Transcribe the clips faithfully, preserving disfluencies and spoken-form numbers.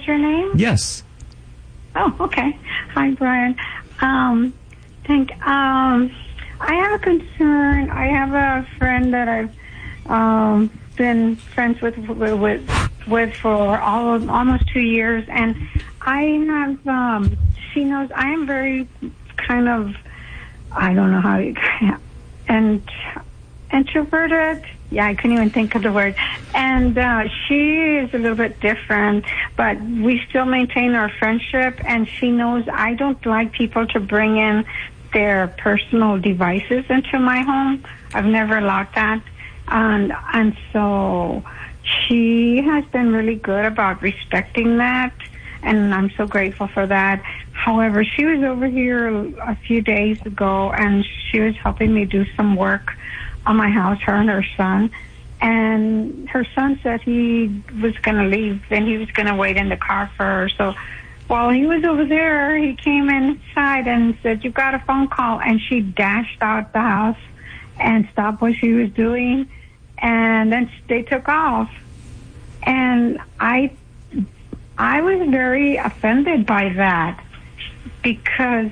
your name? Yes. Oh, okay. Hi, Brian. Um, thank. Um, I have a concern. I have a friend that I've um, been friends with with with for all almost two years, and I have. Um, she knows I am very kind of. I don't know how you. And introverted. Yeah, I couldn't even think of the word. And uh, she is a little bit different, but we still maintain our friendship, and she knows I don't like people to bring in their personal devices into my home. I've never allowed that. And, and so she has been really good about respecting that, and I'm so grateful for that. However, she was over here a few days ago, and she was helping me do some work on my house, her and her son. And her son said he was going to leave, and he was going to wait in the car for her. So while he was over there, he came inside and said, "You got a phone call." And she dashed out the house and stopped what she was doing. And then they took off. And I, I was very offended by that, because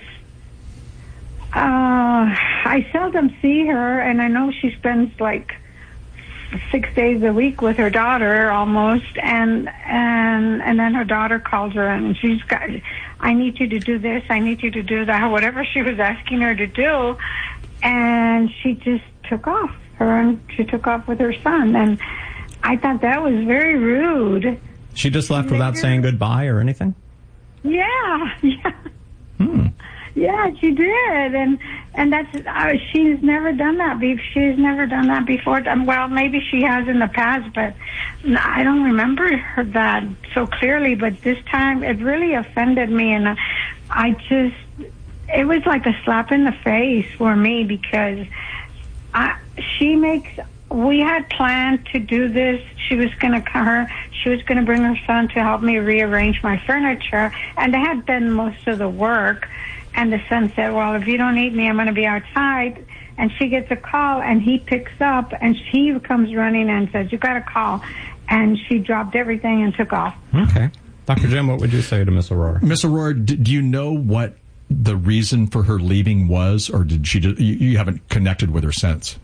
Uh, I seldom see her, and I know she spends like six days a week with her daughter almost, and and and then her daughter calls her and she's got, "I need you to do this, I need you to do that," whatever she was asking her to do, and she just took off. Her and she took off with her son, and I thought that was very rude. She just left without saying goodbye or anything? Yeah, yeah. Hmm. Yeah, she did, and and that's uh, she's never done that. Be- she's never done that before. Um, well, maybe she has in the past, but I don't remember her that so clearly. But this time, it really offended me, and I just it was like a slap in the face for me, because I, she makes. We had planned to do this. She was going to her. She was going to bring her son to help me rearrange my furniture, and they had done most of the work. And the son said, "Well, if you don't need me, I'm going to be outside." And she gets a call, and he picks up, and she comes running and says, "You got a call." And she dropped everything and took off. Okay. Doctor Jim, what would you say to Miss Aurora? Miss Aurora, do, do you know what the reason for her leaving was, or did she? Just, you, you haven't connected with her since?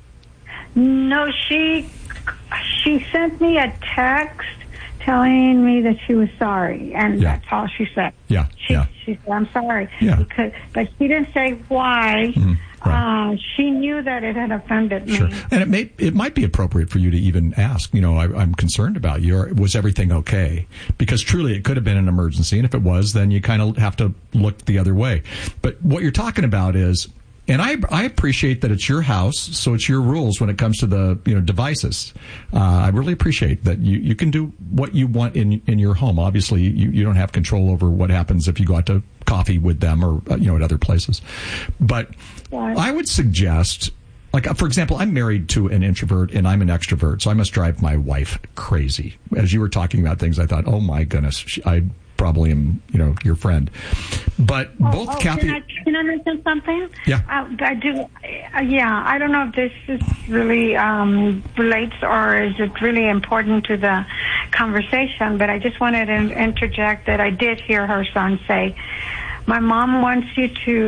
No, she she sent me a text telling me that she was sorry, and yeah. that's all she said. Yeah, she, yeah. She said, "I'm sorry," yeah. because, but she didn't say why. Mm, right. uh, she knew that it had offended me. Sure, and it may it might be appropriate for you to even ask. You know, I, I'm concerned about you. Or was everything okay? Because truly, it could have been an emergency, and if it was, then you kind of have to look the other way. But what you're talking about is. And I, I appreciate that it's your house, so it's your rules when it comes to the, you know, devices. Uh, I really appreciate that you, you can do what you want in in your home. Obviously, you, you don't have control over what happens if you go out to coffee with them or, uh, you know, at other places. But yeah. I would suggest, like, for example, I'm married to an introvert and I'm an extrovert, so I must drive my wife crazy. As you were talking about things, I thought, oh, my goodness, she, I probably am, you know, your friend. But oh, both oh, Kathy... Can I, can I mention something? Yeah. Uh, I do. Uh, yeah, I don't know if this is really um, relates or is it really important to the conversation, but I just wanted to interject that I did hear her son say, "My mom wants you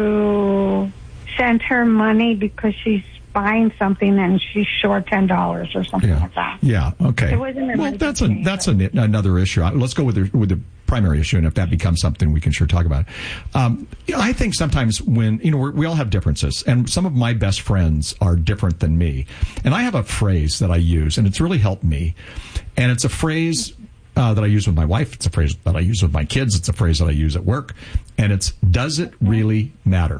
to send her money because she's buying something and she's short ten dollars or something yeah. like that." Yeah, okay. It wasn't well, that's a that's a, another issue. Let's go with the, with the primary issue, and if that becomes something, we can sure talk about it. Um, I think sometimes when, you know, we're, we all have differences, and some of my best friends are different than me. And I have a phrase that I use, and it's really helped me. And it's a phrase uh, that I use with my wife. It's a phrase that I use with my kids. It's a phrase that I use at work. And it's, does it really matter?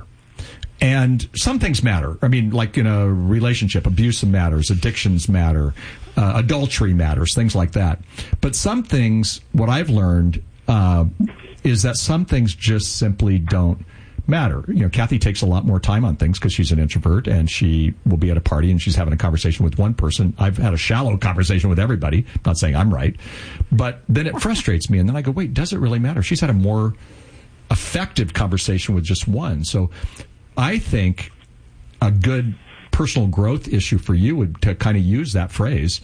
And some things matter. I mean, like in a relationship, abuse matters, addictions matter, uh, adultery matters, things like that. But some things, what I've learned uh, is that some things just simply don't matter. You know, Kathy takes a lot more time on things because she's an introvert, and she will be at a party and she's having a conversation with one person. I've had a shallow conversation with everybody. I'm not saying I'm right. But then it frustrates me. And then I go, wait, does it really matter? She's had a more effective conversation with just one. So I think a good personal growth issue for you would to kind of use that phrase.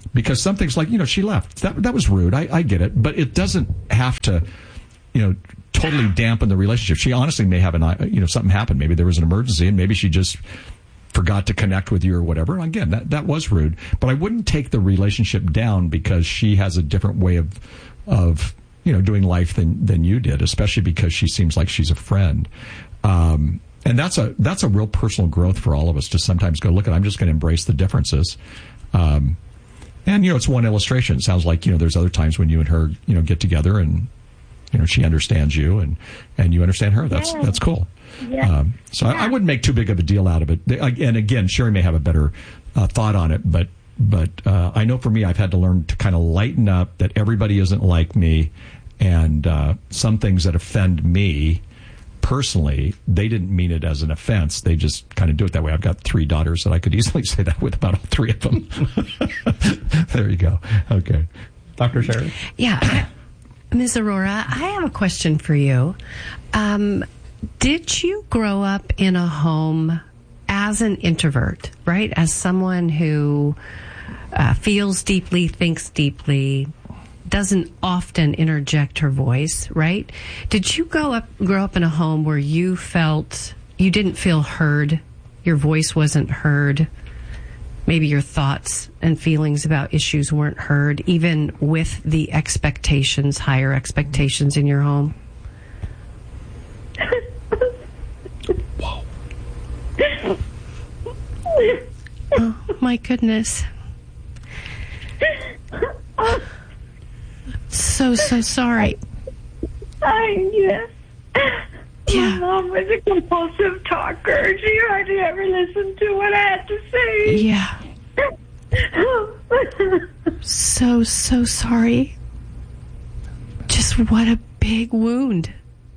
because some things like, you know, she left. That that was rude. I, I get it. But it doesn't have to, you know, totally dampen the relationship. She honestly may have an, you know, something happened. Maybe there was an emergency and maybe she just forgot to connect with you or whatever. And again, that, that was rude. But I wouldn't take the relationship down because she has a different way of, of, you know, doing life than, than you did, especially because she seems like she's a friend. Um, and that's a, that's a real personal growth for all of us to sometimes go, look at, I'm just going to embrace the differences. Um, and, you know, it's one illustration. It sounds like, you know, there's other times when you and her, you know, get together and, you know, she understands you and, and you understand her. That's, yeah. that's cool. Yeah. Um, so yeah. I, I wouldn't make too big of a deal out of it. And again, Sherry may have a better uh, thought on it, but, but uh, I know for me, I've had to learn to kind of lighten up that everybody isn't like me. And uh, some things that offend me personally, they didn't mean it as an offense. They just kind of do it that way. I've got three daughters that I could easily say that with about all three of them. There you go. Okay. Doctor Sherry? Yeah. Miz Aurora, I have a question for you. Um, did you grow up in a home as an introvert, right? As someone who uh, feels deeply, thinks deeply, doesn't often interject her voice, right? Did you grow up grow up in a home where you felt you didn't feel heard, your voice wasn't heard, maybe your thoughts and feelings about issues weren't heard, even with the expectations, higher expectations in your home? Whoa. Oh, my goodness. So, so sorry. I, yes. Yeah. My mom was a compulsive talker. She hardly ever listened to what I had to say. Yeah. So, so sorry. Just what a big wound.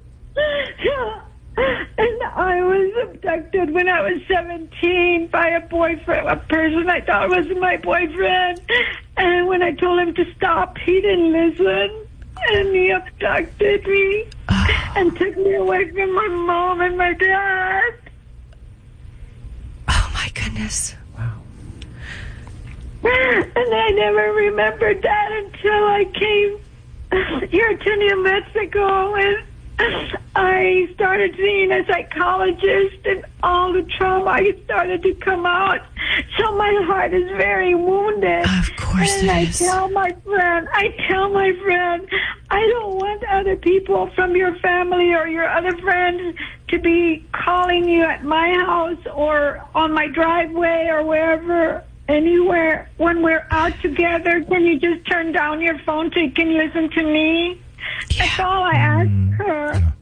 And I was abducted when I was seventeen by a boyfriend, a person I thought was my boyfriend. And when I told him to stop, he didn't listen. And he abducted me Oh. and took me away from my mom and my dad. Oh, my goodness. Wow. And I never remembered that until I came here to New Mexico, and I started seeing a psychologist, and all the trauma started to come out. So my heart is very wounded. Of course and it I is. tell my friend, I tell my friend, I don't want other people from your family or your other friends to be calling you at my house or on my driveway or wherever, anywhere. When we're out together, can you just turn down your phone so you can listen to me? That's Yeah. all I asked her.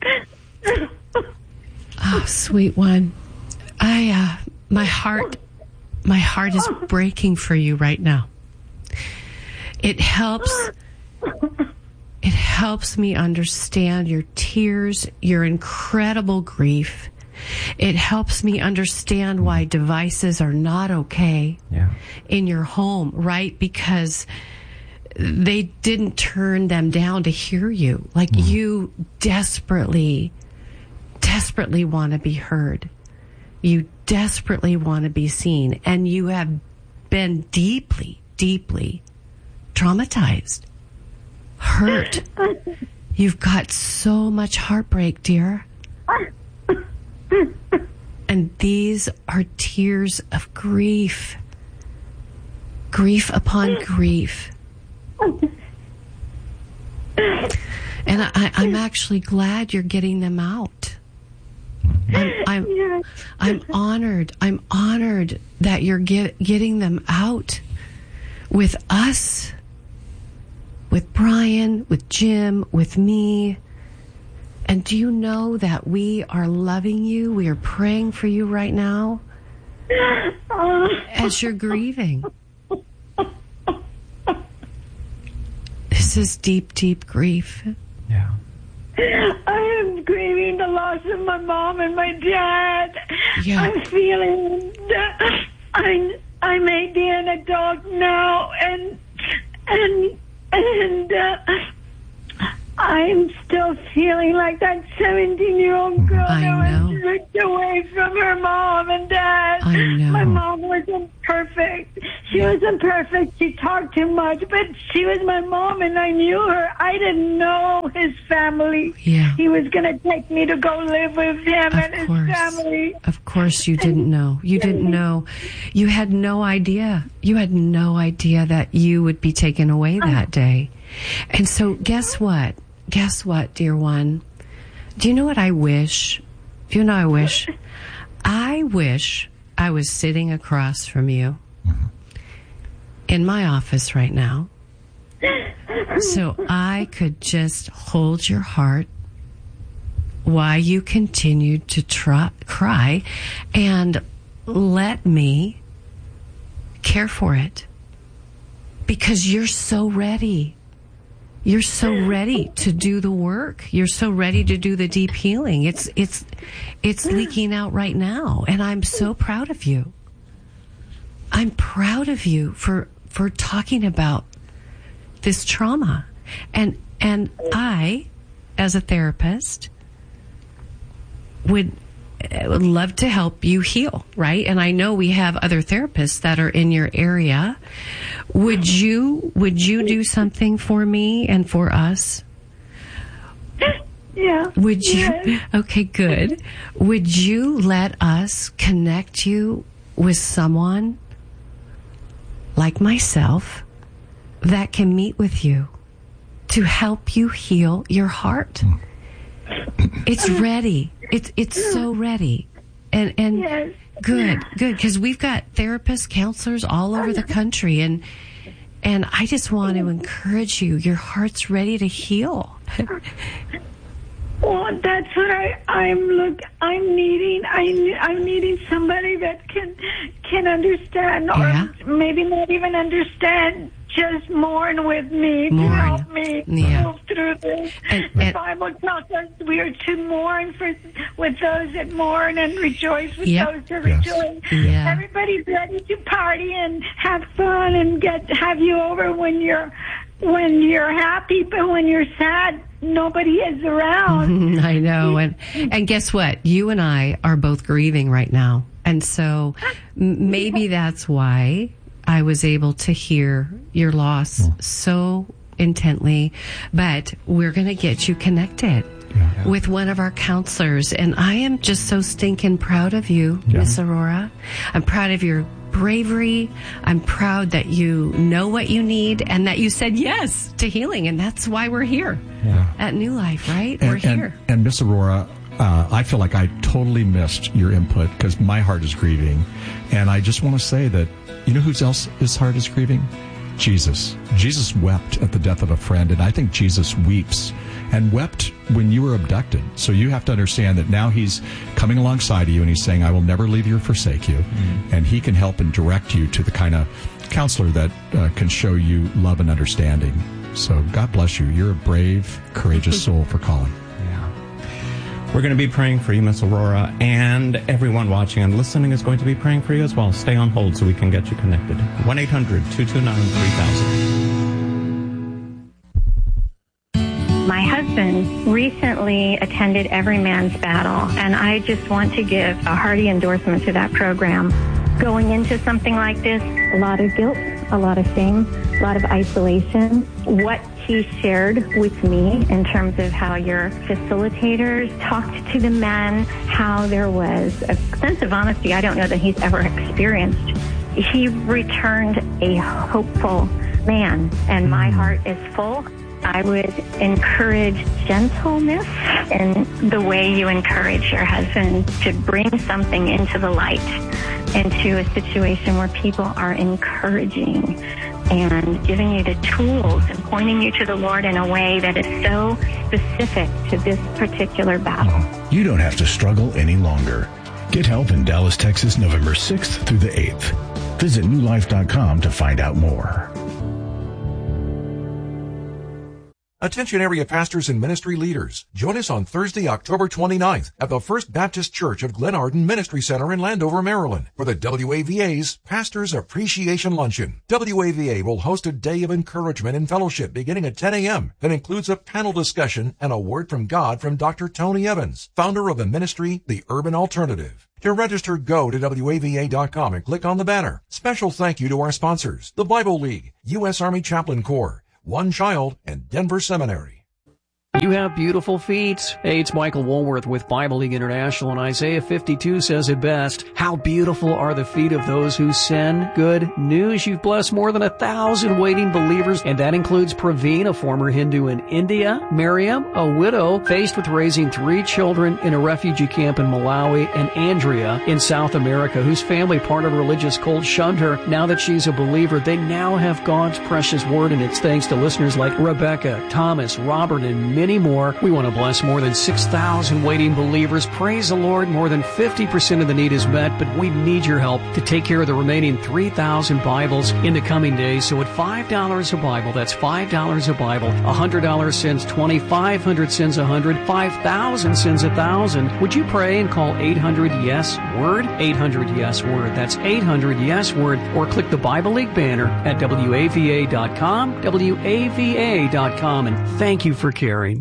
Oh, sweet one. I, uh, my heart, my heart is breaking for you right now. It helps, it helps me understand your tears, your incredible grief. It helps me understand why devices are not okay Yeah. in your home, right? Because they didn't turn them down to hear you. Like you desperately, desperately want to be heard. You desperately want to be seen. And you have been deeply, deeply traumatized, hurt. You've got so much heartbreak, dear. And these are tears of grief. Grief upon grief. And I, I'm actually glad you're getting them out. I'm, I'm, Yes. I'm honored. I'm honored that you're get, getting them out with us, with Brian, with Jim, with me. And do you know that we are loving you? We are praying for you right now Uh, as you're grieving. This is deep, deep grief. Yeah. I am grieving the loss of my mom and my dad. Yeah. I'm feeling that I I may be an adult now, and and and uh, I I'm still feeling like that seventeen-year-old girl I that know. was ripped away from her mom and dad. I know. My mom wasn't perfect. She wasn't perfect. She talked too much, but she was my mom, and I knew her. I didn't know his family. Yeah. He was going to take me to go live with him Of and course. his family. Of course you didn't know. You didn't know. You had no idea. You had no idea that you would be taken away that day. And so guess what? Guess what, dear one? Do you know what I wish? Do you know I wish? I wish I was sitting across from you in my office right now so I could just hold your heart while you continued to try, cry and let me care for it, because you're so ready. You're so ready to do the work. You're so ready to do the deep healing. It's it's it's leaking out right now, and I'm so proud of you. I'm proud of you for for talking about this trauma. And and I, as a therapist, would would love to help you heal, right? And I know we have other therapists that are in your area. Would you would you do something for me and for us? Yeah. Would you? Yes. Okay, good. Would you let us connect you with someone like myself that can meet with you to help you heal your heart? It's ready. It's it's so ready, and and Yes. good, good, because we've got therapists, counselors all over the country, and and I just want to encourage you. Your heart's ready to heal. Well, that's what I, I'm look. I'm needing. I, I'm needing somebody that can can understand, or Yeah. maybe not even understand. Just mourn with me Mourn. to help me Yeah. move through this. And- the and- Bible tells us we are to mourn for with those that mourn and rejoice with Yep. those that Yes. rejoice. Yeah. Everybody's ready to party and have fun and get have you over when you're when you're happy, but when you're sad, nobody is around. I know, and and guess what? You and I are both grieving right now, and so m- maybe that's why I was able to hear your loss so intently. But we're going to get you connected Yeah. with one of our counselors, and I am just so stinking proud of you, Yeah. Miss Aurora. I'm proud of your bravery. I'm proud that you know what you need and that you said yes to healing, and that's why we're here Yeah. at New Life, right? And, we're and, here. and Miss Aurora, uh, I feel like I totally missed your input because my heart is grieving. And I just want to say that, you know whose else his heart is grieving? Jesus. Jesus wept at the death of a friend, and I think Jesus weeps and wept when you were abducted. So you have to understand that now he's coming alongside of you and he's saying, I will never leave you or forsake you. Mm-hmm. And he can help and direct you to the kind of counselor that uh, can show you love and understanding. So God bless you. You're a brave, courageous soul for calling. We're going to be praying for you, Miss Aurora, and everyone watching and listening is going to be praying for you as well. Stay on hold so we can get you connected. one eight hundred two two nine three thousand. My husband recently attended Every Man's Battle, and I just want to give a hearty endorsement to that program. Going into something like this, a lot of guilt, a lot of shame, a lot of isolation. What he shared with me in terms of how your facilitators talked to the men, how there was a sense of honesty I don't know that he's ever experienced. He returned a hopeful man, and my heart is full. I would encourage gentleness in the way you encourage your husband to bring something into the light, into a situation where people are encouraging and giving you the tools and pointing you to the Lord in a way that is so specific to this particular battle. You don't have to struggle any longer. Get help in Dallas, Texas, November sixth through the eighth. Visit new life dot com to find out more. Attention area pastors and ministry leaders. Join us on Thursday, October twenty-ninth at the First Baptist Church of Glen Arden Ministry Center in Landover, Maryland for the W A V A's Pastors Appreciation Luncheon. W A V A will host a day of encouragement and fellowship beginning at ten a.m. that includes a panel discussion and a word from God from Doctor Tony Evans, founder of the ministry, The Urban Alternative. To register, go to W A V A dot com and click on the banner. Special thank you to our sponsors, the Bible League, U S Army Chaplain Corps, One Child, and Denver Seminary. You have beautiful feet. Hey, it's Michael Woolworth with Bible League International, and Isaiah fifty-two says it best. How beautiful are the feet of those who send good news. You've blessed more than a thousand waiting believers, and that includes Praveen, a former Hindu in India, Miriam, a widow faced with raising three children in a refugee camp in Malawi, and Andrea in South America, whose family, part of a religious cult, shunned her. Now that she's a believer, they now have God's precious word, and it's thanks to listeners like Rebecca, Thomas, Robert, and many more. We want to bless more than six thousand waiting believers. Praise the Lord, more than fifty percent of the need is met, but we need your help to take care of the remaining three thousand Bibles in the coming days. So at five dollars a Bible, that's five dollars a Bible, one hundred dollars sends twenty, five hundred sends one hundred, five thousand sends one thousand. Would you pray and call eight hundred yes word? eight hundred yes word. That's eight hundred yes word. Or click the Bible League banner at W A V A dot com, W A V A dot com, and thank you for caring.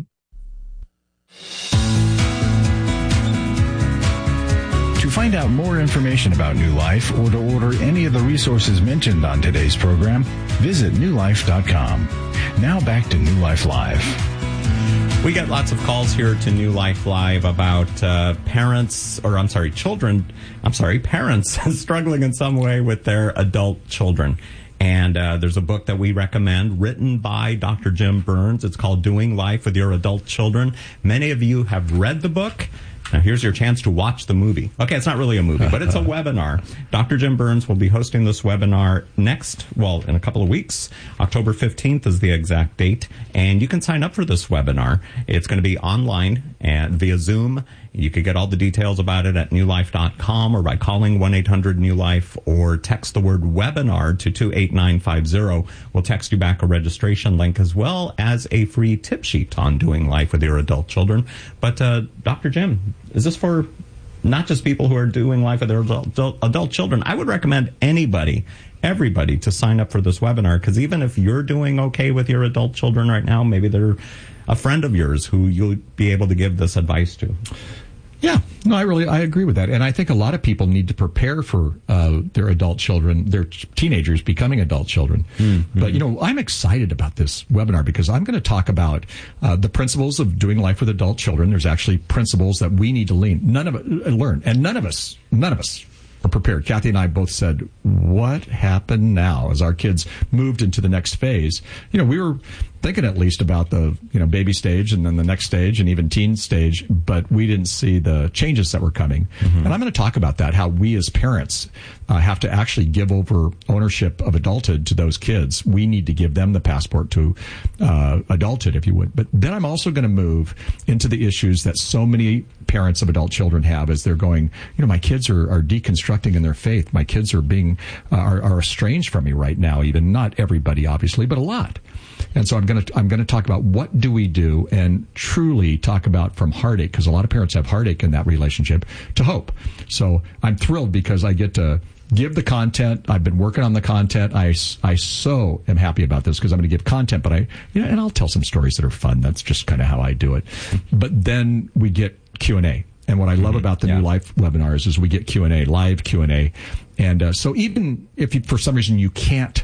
To find out more information about New Life or to order any of the resources mentioned on today's program, visit new life dot com. Now back to New Life Live. We get lots of calls here to New Life Live about uh, parents, or I'm sorry, children, I'm sorry, parents struggling in some way with their adult children. And uh, there's a book that we recommend written by Doctor Jim Burns. It's called Doing Life with Your Adult Children. Many of you have read the book. Now, here's your chance to watch the movie. Okay, it's not really a movie, but it's a webinar. Doctor Jim Burns will be hosting this webinar next, well, in a couple of weeks. October fifteenth is the exact date. And you can sign up for this webinar. It's going to be online and via Zoom. You can get all the details about it at new life dot com or by calling one eight hundred new life or text the word webinar to two eight nine five zero. We'll text you back a registration link as well as a free tip sheet on doing life with your adult children. But, uh, Doctor Jim, is this for not just people who are doing life with their adult, adult children? I would recommend anybody, everybody, to sign up for this webinar, because even if you're doing okay with your adult children right now, maybe they're a friend of yours who you'll be able to give this advice to. Yeah, no, I really, I agree with that. And I think a lot of people need to prepare for uh, their adult children, their teenagers becoming adult children. Mm-hmm. But, you know, I'm excited about this webinar because I'm going to talk about uh, the principles of doing life with adult children. There's actually principles that we need to lean, none of it, learn. And none of us, none of us are prepared. Kathy and I both said, what happened now as our kids moved into the next phase? You know, we were thinking at least about the, you know, baby stage and then the next stage and even teen stage, but we didn't see the changes that were coming. Mm-hmm. And I'm going to talk about that, how we as parents uh, have to actually give over ownership of adulthood to those kids. We need to give them the passport to uh, adulthood, if you would. But then I'm also going to move into the issues that so many parents of adult children have as they're going, you know, my kids are, are deconstructing in their faith. My kids are being, uh, are, are estranged from me right now, even not everybody, obviously, but a lot. And so I'm going to I'm going to talk about what do we do and truly talk about from heartache, because a lot of parents have heartache in that relationship, to hope. So I'm thrilled because I get to give the content. I've been working on the content. I, I so am happy about this because I'm going to give content, but I, you know, and I'll tell some stories that are fun. That's just kind of how I do it. But then we get Q and A. And what I love about the yeah. New Life webinars is we get Q and A, live Q and A. And uh, so even if you, for some reason you can't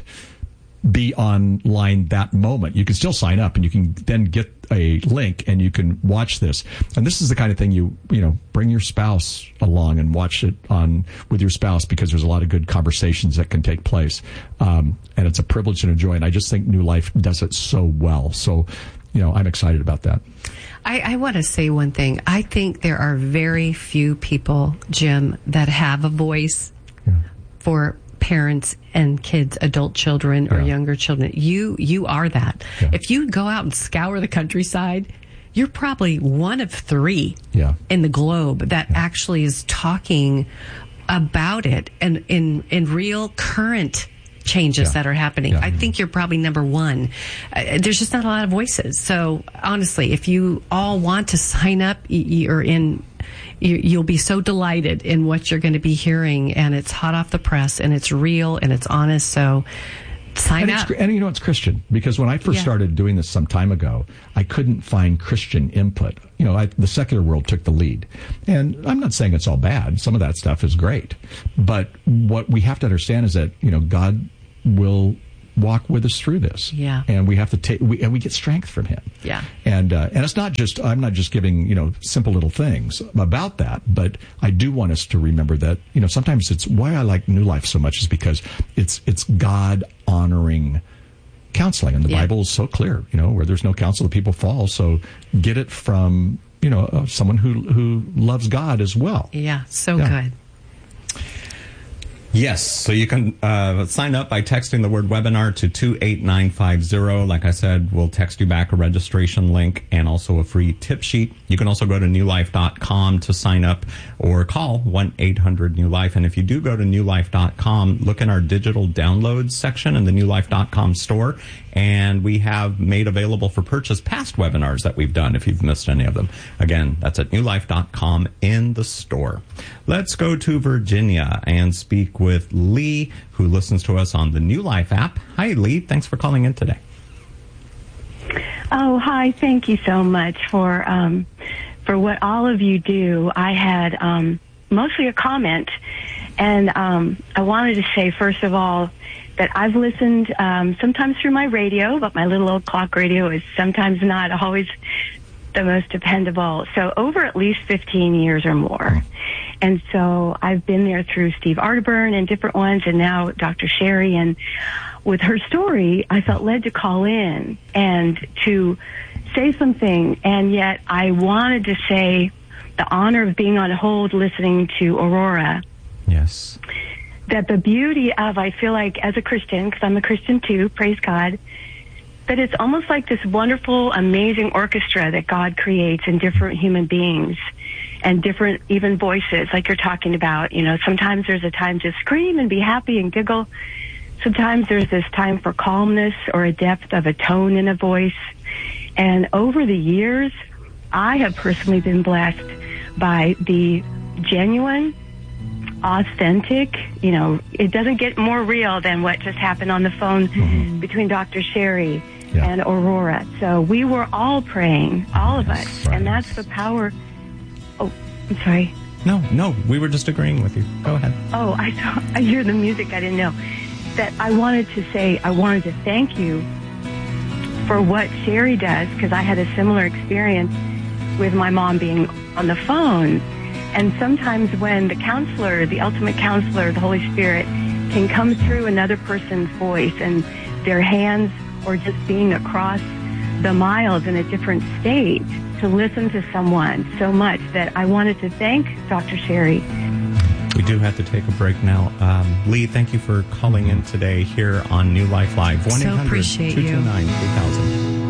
be online that moment, you can still sign up and you can then get a link and you can watch this. And this is the kind of thing you, you know, bring your spouse along and watch it on with your spouse, because there's a lot of good conversations that can take place. Um, and it's a privilege and a joy. And I just think New Life does it so well. So, you know, I'm excited about that. I, I want to say one thing. I think there are very few people, Jim, that have a voice yeah. for parents and kids, adult children or yeah. younger children. You you are that. Yeah. If you go out and scour the countryside, you're probably one of three yeah. in the globe that yeah. actually is talking about it and in in real current changes Yeah. that are happening. Yeah. I think you're probably number one. Uh, there's just not a lot of voices. So honestly, if you all want to sign up, you're in, you, you'll be so delighted in what you're going to be hearing, and it's hot off the press, and it's real, and it's honest. So sign and up. It's, and you know, it's Christian, because when I first Yeah. started doing this some time ago, I couldn't find Christian input. You know, I, the secular world took the lead. And I'm not saying it's all bad. Some of that stuff is great. But what we have to understand is that, you know, God will walk with us through this. Yeah. And we have to take, we, and we get strength from him. Yeah. And, uh, and it's not just, I'm not just giving, you know, simple little things about that, but I do want us to remember that, you know, sometimes it's why I like New Life so much is because it's, it's God honoring counseling. And the Yeah. Bible is so clear, you know, where there's no counsel, the people fall. So get it from, you know, uh, someone who, who loves God as well. Yeah, so Yeah. good. Yes, so you can uh, sign up by texting the word webinar to two eight nine five zero. Like I said, we'll text you back a registration link and also a free tip sheet. You can also go to new life dot com to sign up or call one eight hundred new life. And if you do go to new life dot com, look in our digital downloads section in the new life dot com store. And we have made available for purchase past webinars that we've done if you've missed any of them. Again, that's at new life dot com in the store. Let's go to Virginia and speak with Lee, who listens to us on the New Life app. Hi, Lee. Thanks for calling in today. Oh, hi. Thank you so much for um, for what all of you do. I had um, mostly a comment, and um, I wanted to say, first of all, that I've listened um, sometimes through my radio, but my little old clock radio is sometimes not always the most dependable. So over at least fifteen years or more. And so I've been there through Steve Arterburn and different ones, and now Doctor Sherry. And with her story, I felt led to call in and to say something. And yet I wanted to say the honor of being on hold listening to Aurora. Yes. That the beauty of, I feel like as a Christian, because I'm a Christian too, praise God, that it's almost like this wonderful, amazing orchestra that God creates in different human beings and different even voices, like you're talking about. You know, sometimes there's a time to scream and be happy and giggle. Sometimes there's this time for calmness or a depth of a tone in a voice. And over the years, I have personally been blessed by the genuine, authentic, you know, it doesn't get more real than what just happened on the phone mm-hmm. between Doctor Sherry yeah. and Aurora. So we were all praying, all of us. Right. And that's the power. Oh, I'm sorry. No, no, we were just agreeing with you. Go ahead. Oh, I saw, I hear the music. I didn't know. That I wanted to say, I wanted to thank you for what Sherry does, because I had a similar experience with my mom being on the phone. And sometimes when the counselor, the ultimate counselor, the Holy Spirit, can come through another person's voice and their hands, or just being across the miles in a different state, to listen to someone so much, that I wanted to thank Doctor Sherry. We do have to take a break now. Um, Lee, thank you for calling in today here on New Life Live. one eight hundred two two nine three thousand.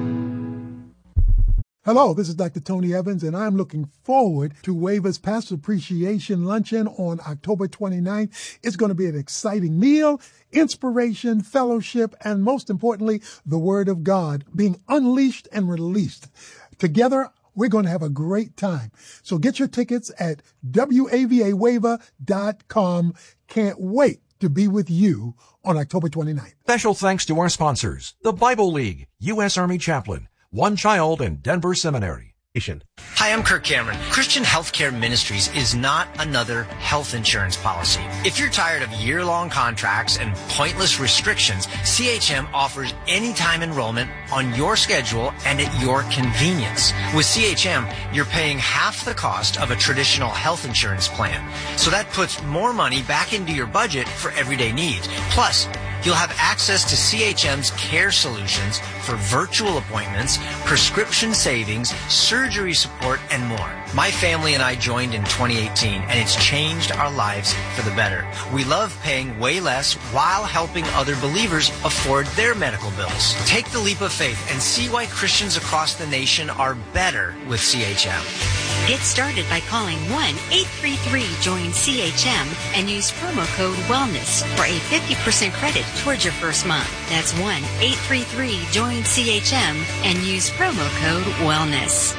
Hello, this is Doctor Tony Evans, and I'm looking forward to Waver's Pastor Appreciation Luncheon on October twenty-ninth. It's going to be an exciting meal, inspiration, fellowship, and most importantly, the Word of God being unleashed and released. Together, we're going to have a great time. So get your tickets at W A V A waiver dot com. Can't wait to be with you on October twenty-ninth. Special thanks to our sponsors, the Bible League, U S Army Chaplain, One Child, and Denver Seminary. Hi, I'm Kirk Cameron. Christian Healthcare Ministries is not another health insurance policy. If you're tired of year-long contracts and pointless restrictions, C H M offers anytime enrollment on your schedule and at your convenience. With C H M, you're paying half the cost of a traditional health insurance plan. So that puts more money back into your budget for everyday needs. Plus, you'll have access to C H M's care solutions for virtual appointments, prescription savings, surgery support, and more. My family and I joined in twenty eighteen, and it's changed our lives for the better. We love paying way less while helping other believers afford their medical bills. Take the leap of faith and see why Christians across the nation are better with C H M. Get started by calling one eight three three join C H M and use promo code WELLNESS for a fifty percent credit towards your first month. That's one eight three three join C H M and use promo code WELLNESS.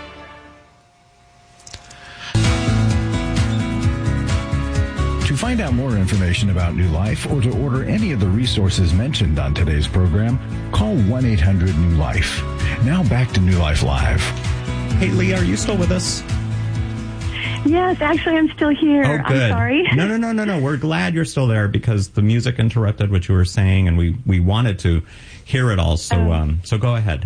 To find out more information about New Life or to order any of the resources mentioned on today's program, call one eight hundred new life. Now back to New Life Live. Hey, Lee, are you still with us? Yes, actually, I'm still here. Oh, good. I'm sorry. No, no, no, no, no. We're glad you're still there because the music interrupted what you were saying, and we, we wanted to hear it all. So, um, so go ahead.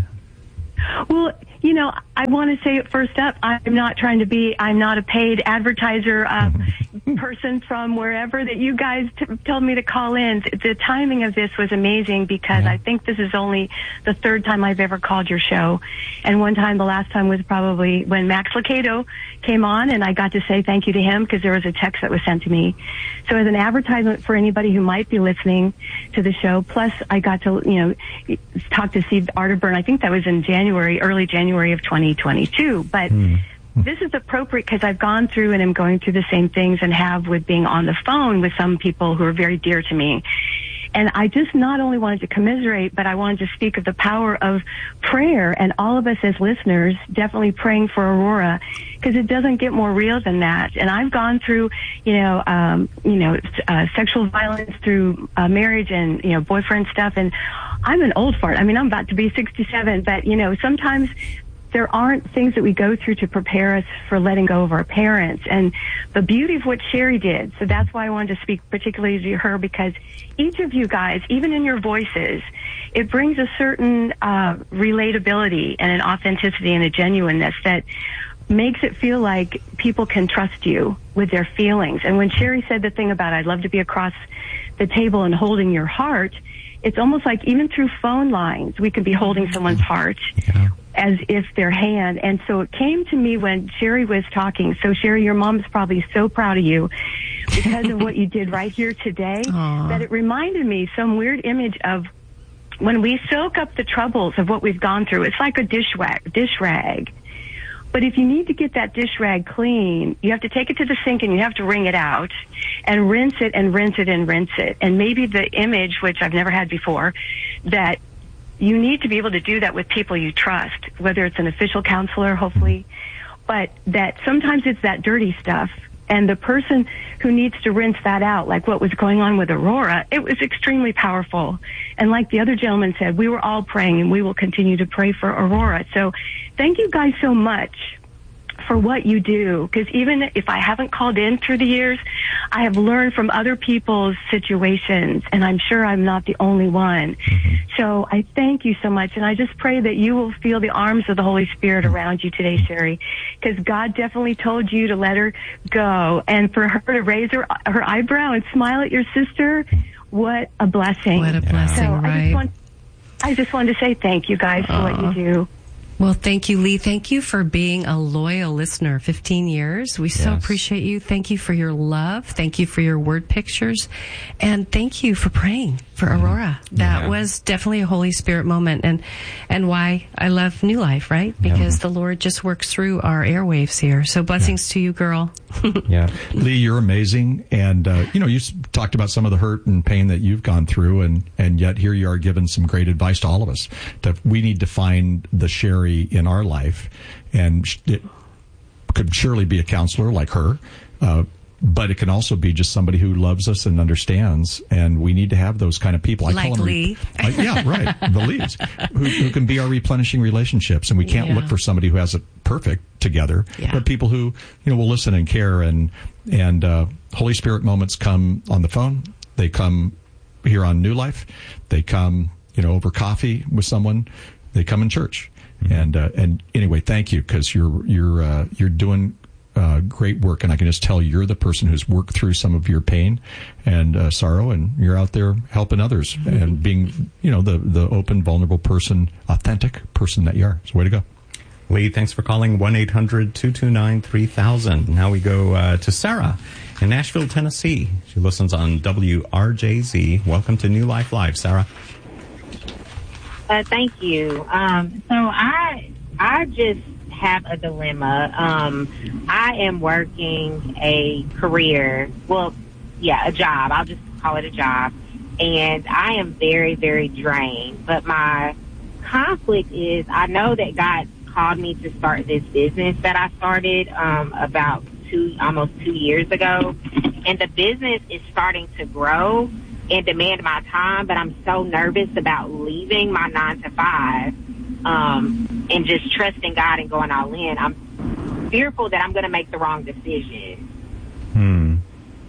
Well, you know, I want to say it first up, I'm not trying to be, I'm not a paid advertiser uh, person from wherever that you guys t- told me to call in. The timing of this was amazing because yeah. I think this is only the third time I've ever called your show. And one time, the last time was probably when Max Lucado came on, and I got to say thank you to him because there was a text that was sent to me. So as an advertisement for anybody who might be listening to the show, plus I got to, you know, talk to Steve Arterburn. I think that was in January, early January of twenty twenty-two. But mm. this is appropriate because I've gone through and am going through the same things and have with being on the phone with some people who are very dear to me. And I just not only wanted to commiserate, but I wanted to speak of the power of prayer and all of us as listeners definitely praying for Aurora because it doesn't get more real than that. And I've gone through, you know, um, you know, uh, sexual violence through uh, marriage and, you know, boyfriend stuff. And I'm an old fart. I mean, I'm about to be sixty-seven, but, you know, sometimes there aren't things that we go through to prepare us for letting go of our parents. And the beauty of what Sherry did, so that's why I wanted to speak particularly to her, because each of you guys, even in your voices, it brings a certain uh, relatability and an authenticity and a genuineness that makes it feel like people can trust you with their feelings. And when Sherry said the thing about I'd love to be across the table and holding your heart, it's almost like even through phone lines, we can be holding someone's heart. Yeah. As if their hand. And so it came to me when Sherry was talking. So Sherry, your mom's probably so proud of you because of what you did right here today. Aww. That it reminded me some weird image of when we soak up the troubles of what we've gone through. It's like a dish rag, dish rag. But if you need to get that dish rag clean, you have to take it to the sink and you have to wring it out and rinse it and rinse it and rinse it. And maybe the image, which I've never had before, that you need to be able to do that with people you trust, whether it's an official counselor, hopefully, but that sometimes it's that dirty stuff. And the person who needs to rinse that out, like what was going on with Aurora, it was extremely powerful. And like the other gentleman said, we were all praying and we will continue to pray for Aurora. So thank you guys so much for what you do, because even if I haven't called in through the years, I have learned from other people's situations, and I'm sure I'm not the only one. Mm-hmm. So I thank you so much, and I just pray that you will feel the arms of the Holy Spirit around you today, Sherry, because God definitely told you to let her go, and for her to raise her her eyebrow and smile at your sister, what a blessing. What a blessing, so right? I just, want, I just wanted to say thank you guys for Aww. What you do. Well, thank you, Lee. Thank you for being a loyal listener. fifteen years. We so yes. appreciate you. Thank you for your love. Thank you for your word pictures. And thank you for praying for Aurora. That yeah. was definitely a Holy Spirit moment, and and why I love New Life, right? Because yeah. the Lord just works through our airwaves here. So blessings yeah. to you, girl. yeah. Lee, you're amazing. And, uh, you know, you talked about some of the hurt and pain that you've gone through, and, and yet here you are giving some great advice to all of us that we need to find the Sherry in our life, and it could surely be a counselor like her, uh, but it can also be just somebody who loves us and understands, and we need to have those kind of people. I like call them Lee. Re- uh, yeah, right, the Lees, who, who can be our replenishing relationships, and we can't yeah. look for somebody who has it perfect together, yeah. but people who, you know, will listen and care, and and uh, Holy Spirit moments come on the phone, they come here on New Life, they come, you know, over coffee with someone, they come in church. Mm-hmm. And uh, and anyway, thank you, because you're you're uh, you're doing uh, great work, and I can just tell you're the person who's worked through some of your pain and uh, sorrow, and you're out there helping others mm-hmm. and being, you know, the the open, vulnerable person, authentic person that you are. So way to go, Lee. Thanks for calling one eight hundred two two nine three thousand. Now we go uh, to Sarah in Nashville, Tennessee. She listens on W R J Z. Welcome to New Life Live, Sarah. Uh, thank you. Um, so I I just have a dilemma. Um, I am working a career, well, yeah, a job. I'll just call it a job. And I am very, very drained. But my conflict is I know that God called me to start this business that I started um, about two, almost two years ago. And the business is starting to grow and demand my time, but I'm so nervous about leaving my nine to five um, and just trusting God and going all in. I'm fearful that I'm going to make the wrong decision. Hmm.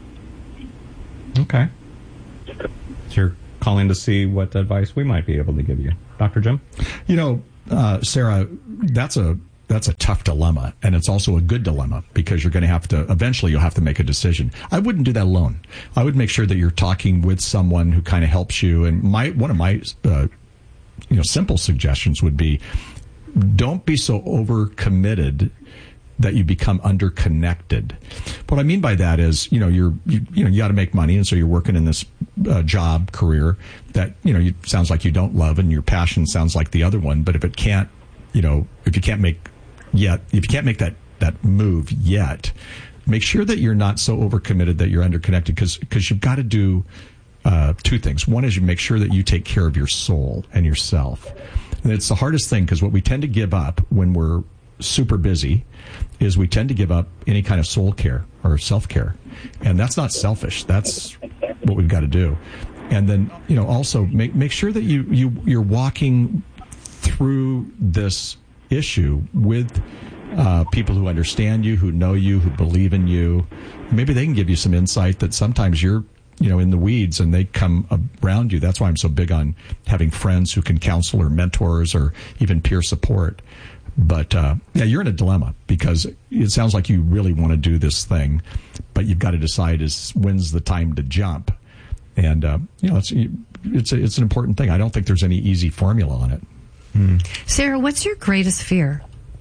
Okay. So you're calling to see what advice we might be able to give you. Doctor Jim? You know, uh, Sarah, that's a that's a tough dilemma, and it's also a good dilemma because you're going to have to, eventually you'll have to make a decision. I wouldn't do that alone. I would make sure that you're talking with someone who kind of helps you. And my one of my uh, you know simple suggestions would be, don't be so overcommitted that you become underconnected. What I mean by that is, you know, you're, you, you know, you got to make money. And so you're working in this uh, job career that, you know, you, sounds like you don't love, and your passion sounds like the other one. But if it can't, you know, if you can't make yet, if you can't make that, that move yet, make sure that you're not so overcommitted that you're underconnected, because, because you've got to do uh, two things. One is you make sure that you take care of your soul and yourself. And it's the hardest thing, because what we tend to give up when we're super busy is we tend to give up any kind of soul care or self-care. And that's not selfish. That's what we've got to do. And then, you know, also make make sure that you, you, you're walking through this issue with uh, people who understand you, who know you, who believe in you. Maybe they can give you some insight that sometimes you're, you know, in the weeds and they come around you. That's why I'm so big on having friends who can counsel, or mentors, or even peer support. But, uh, yeah, you're in a dilemma, because it sounds like you really want to do this thing, but you've got to decide is when's the time to jump. And, uh, you know, it's, it's, a, it's an important thing. I don't think there's any easy formula on it. Mm. Sarah, what's your greatest fear?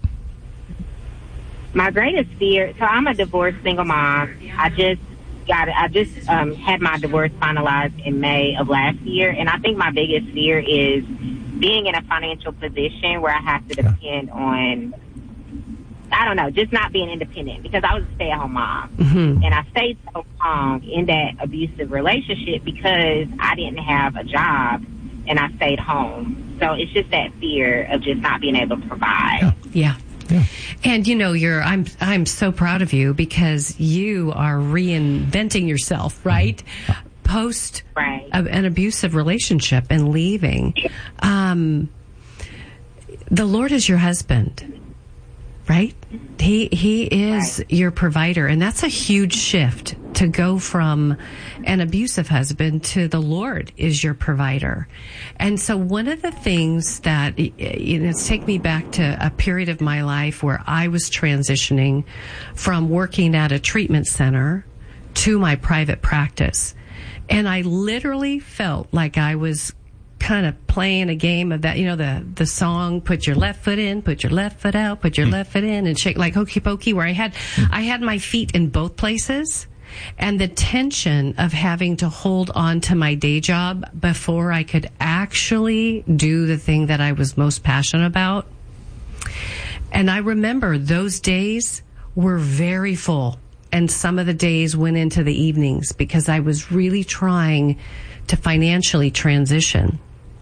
My greatest fear, so I'm a divorced single mom. I just got, I just um, had my divorce finalized in May of last year. And I think my biggest fear is being in a financial position where I have to depend on, I don't know, just not being independent, because I was a stay-at-home mom. Mm-hmm. And I stayed so long in that abusive relationship because I didn't have a job and I stayed home. So it's just that fear of just not being able to provide. Yeah. yeah. Yeah. And you know, you're I'm I'm so proud of you, because you are reinventing yourself, right? Mm-hmm. Post right. a, an abusive relationship and leaving. Um, the Lord is your husband, right? He he is right. your provider, and that's a huge shift to go from an abusive husband to the Lord is your provider. And so one of the things that, you know, it's take me back to a period of my life where I was transitioning from working at a treatment center to my private practice. And I literally felt like I was kind of playing a game of that, you know, the, the song, put your left foot in, put your left foot out, put your mm. left foot in, and shake like hokey pokey, where I had, mm. I had my feet in both places. And the tension of having to hold on to my day job before I could actually do the thing that I was most passionate about. And I remember those days were very full. And some of the days went into the evenings because I was really trying to financially transition.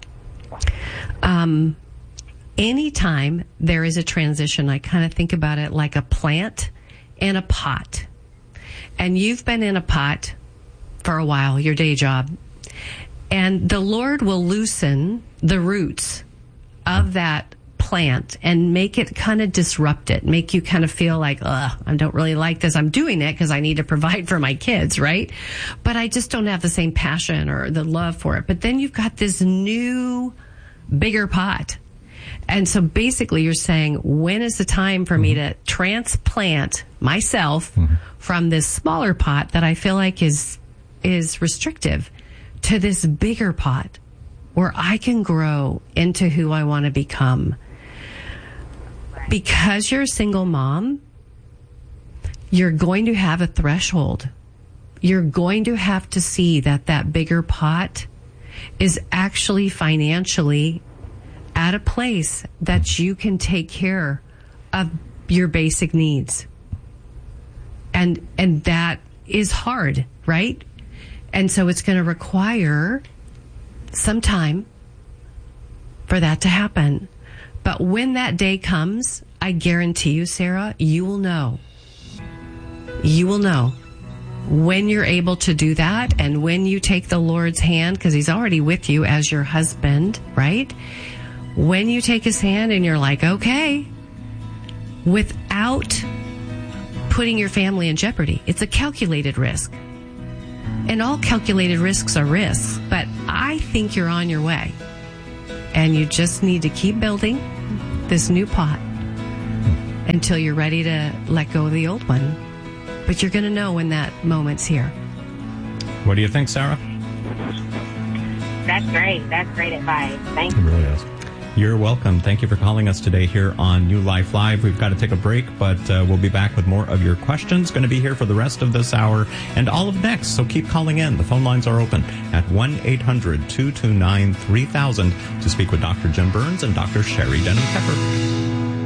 Um, anytime there is a transition, I kind of think about it like a plant and a pot. And you've been in a pot for a while, your day job. And the Lord will loosen the roots of that plant and make it kind of disrupt it, make you kind of feel like, ugh, I don't really like this. I'm doing it because I need to provide for my kids, right? But I just don't have the same passion or the love for it. But then you've got this new, bigger pot. And so basically you're saying, when is the time for mm-hmm. me to transplant myself mm-hmm. from this smaller pot that I feel like is is restrictive to this bigger pot where I can grow into who I want to become? Because you're a single mom, you're going to have a threshold. You're going to have to see that that bigger pot is actually financially at a place that you can take care of your basic needs. And and that is hard, right? And so it's going to require some time for that to happen. But when that day comes, I guarantee you, Sarah, you will know. You will know when you're able to do that, and when you take the Lord's hand, because he's already with you as your husband, right? When you take his hand and you're like, okay, without putting your family in jeopardy. It's a calculated risk. And all calculated risks are risks, but I think you're on your way. And you just need to keep building this new pot until you're ready to let go of the old one. But you're going to know when that moment's here. What do you think, Sarah? That's great. That's great advice. Thank you. It really is. You're welcome. Thank you for calling us today here on New Life Live. We've got to take a break, but uh, we'll be back with more of your questions. Going to be here for the rest of this hour and all of next, so keep calling in. The phone lines are open at one eight hundred two two nine three thousand to speak with Doctor Jim Burns and Doctor Sherry Denham-Pepper.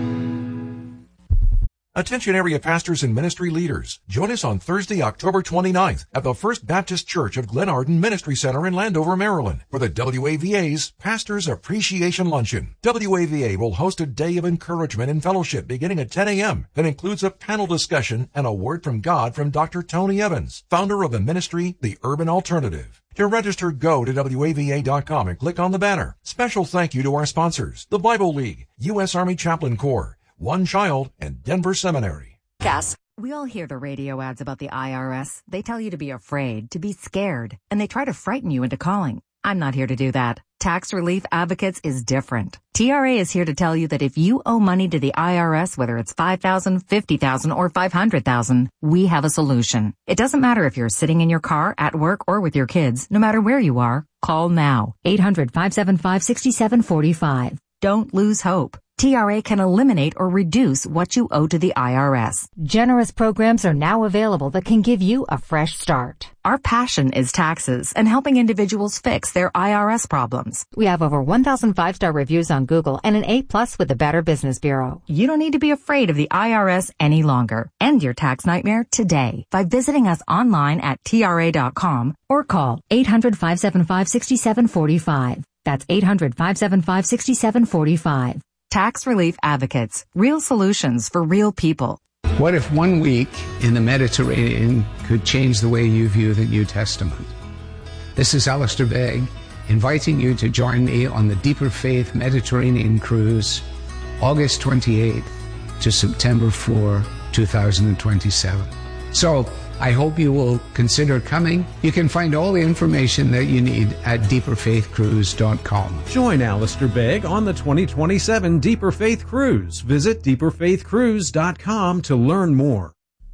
Attention area pastors and ministry leaders. Join us on Thursday, October twenty-ninth at the First Baptist Church of Glen Arden Ministry Center in Landover, Maryland for the W A V A's Pastors Appreciation Luncheon. W A V A will host a day of encouragement and fellowship beginning at ten a.m. that includes a panel discussion and a word from God from Doctor Tony Evans, founder of the ministry, The Urban Alternative. To register, go to W A V A dot com and click on the banner. Special thank you to our sponsors, the Bible League, U S Army Chaplain Corps, One Child, and Denver Seminary. Yes. We all hear the radio ads about the I R S. They tell you to be afraid, to be scared, and they try to frighten you into calling. I'm not here to do that. Tax Relief Advocates is different. T R A is here to tell you that if you owe money to the I R S, whether it's five thousand dollars, fifty thousand dollars, or five hundred thousand dollars, we have a solution. It doesn't matter if you're sitting in your car, at work, or with your kids. No matter where you are, call now. eight hundred, five seven five, six seven four five. Don't lose hope. T R A can eliminate or reduce what you owe to the I R S. Generous programs are now available that can give you a fresh start. Our passion is taxes and helping individuals fix their I R S problems. We have over one thousand five-star reviews on Google and an A plus with the Better Business Bureau. You don't need to be afraid of the I R S any longer. End your tax nightmare today by visiting us online at T R A dot com or call eight hundred, five seven five, six seven four five. That's eight hundred, five seven five, six seven four five. Tax Relief Advocates. Real solutions for real people. What if one week in the Mediterranean could change the way you view the New Testament? This is Alistair Begg, inviting you to join me on the Deeper Faith Mediterranean Cruise, August twenty-eighth to September fourth, two thousand twenty-seven. So, I hope you will consider coming. You can find all the information that you need at deeper faith cruise dot com. Join Alistair Begg on the twenty twenty-seven Deeper Faith Cruise. Visit deeper faith cruise dot com to learn more.